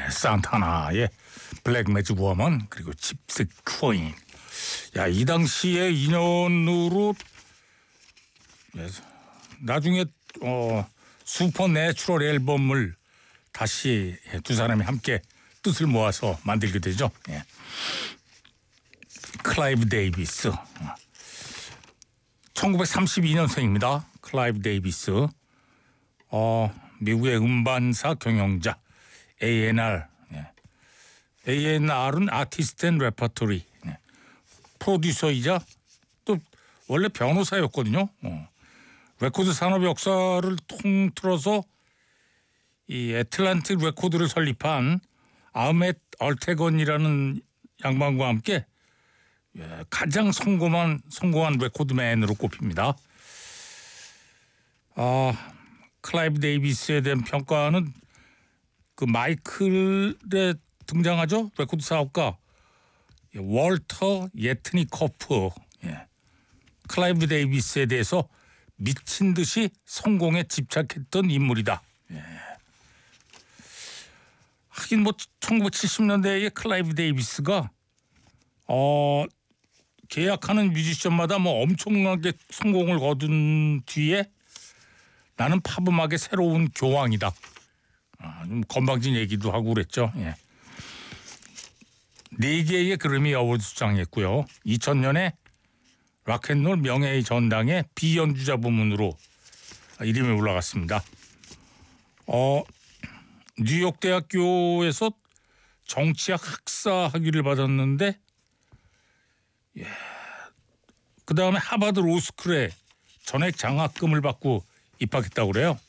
산타나의 블랙 매직 워먼 그리고 집스 퀸. 야, 이 당시의 인연으로 나중에 슈퍼 내추럴 앨범을 다시 두 사람이 함께 뜻을 모아서 만들게 되죠. 예. 클라이브 데이비스. 1932년생입니다. 클라이브 데이비스. 미국의 음반사 경영자 A&R. 예. A&R은 아티스트 앤 레퍼토리. 예. 프로듀서이자 또 원래 변호사였거든요. 레코드 산업 역사를 통틀어서 이 애틀란틱 레코드를 설립한 아흐멧 얼테건이라는 양반과 함께 가장 성공한 레코드맨으로 꼽힙니다. 클라이브 데이비스에 대한 평가는 그 마이클에 등장하죠. 레코드 사업가 월터 예트니코프. 클라이브 데이비스에 대해서 미친 듯이 성공에 집착했던 인물이다. 하긴 1970년대에 클라이브 데이비스가 계약하는 뮤지션마다 엄청나게 성공을 거둔 뒤에 나는 팝음악의 새로운 교황이다. 좀 건방진 얘기도 하고 그랬죠. 4개의 그래미 어워드 수상했고요. 2000년에 락앤롤 명예의 전당에 비연주자 부문으로 이름이 올라갔습니다. 뉴욕 대학교에서 정치학 학사 학위를 받았는데 그 다음에 하버드 로스쿨에 전액 장학금을 받고 입학했다고 그래요.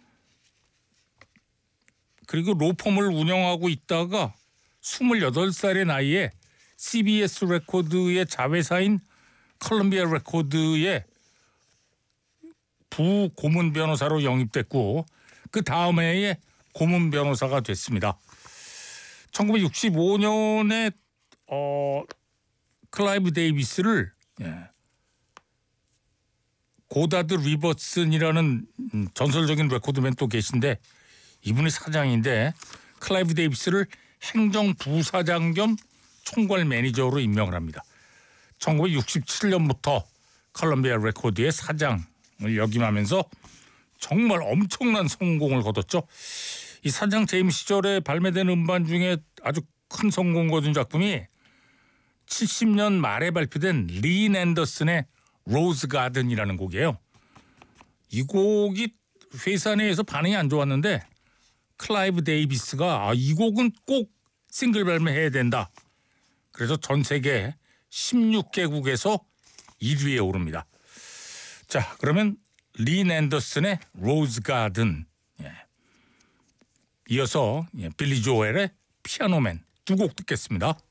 그리고 로펌을 운영하고 있다가 28살의 나이에 CBS 레코드의 자회사인 컬럼비아 레코드의 부고문 변호사로 영입됐고 그 다음 해에 고문 변호사가 됐습니다. 1965년에 클라이브 데이비스를 고다드 리버슨이라는 전설적인 레코드맨 또 계신데 이분이 사장인데 클라이브 데이비스를 행정부사장 겸 총괄 매니저로 임명을 합니다. 1967년부터 컬럼비아 레코드의 사장을 역임하면서 정말 엄청난 성공을 거뒀죠. 이 사장 재임 시절에 발매된 음반 중에 아주 큰 성공 거둔 작품이 70년 말에 발표된 린 앤더슨의 로즈 가든이라는 곡이에요. 이 곡이 회사 내에서 반응이 안 좋았는데 클라이브 데이비스가 이 곡은 꼭 싱글 발매해야 된다. 그래서 전 세계 16개국에서 1위에 오릅니다. 자, 그러면 린 앤더슨의 로즈 가든, 이어서 빌리 조엘의 피아노맨 두 곡 듣겠습니다.